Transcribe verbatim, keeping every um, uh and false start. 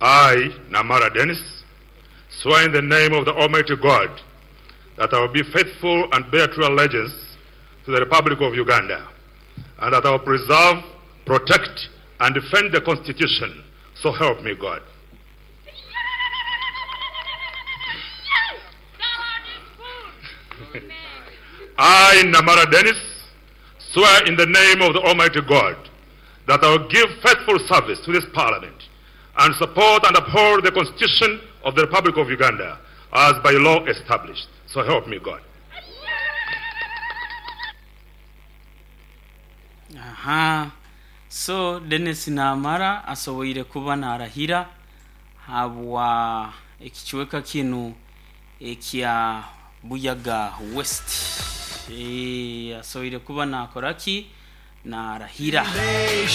I, Namara Dennis, swear in the name of the Almighty God that I will be faithful and bear true allegiance to the Republic of Uganda, and that I will preserve, protect, and defend the Constitution. So help me God. I, Namara Dennis, swear in the name of the Almighty God that I will give faithful service to this Parliament and support and uphold the Constitution of the Republic of Uganda as by law established. So help me God. Aha. So Dennis Namara asoboire kuba narahira habwa ekichweka kinu ekya Buyaga West. Eh asoboire kuba nakoraki narahira.